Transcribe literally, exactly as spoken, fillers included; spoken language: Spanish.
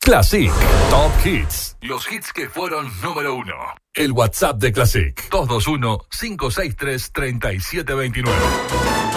Classic Top Hits. Los hits que fueron número uno. El WhatsApp de Classic. dos dos uno, cinco seis tres, tres siete dos nueve.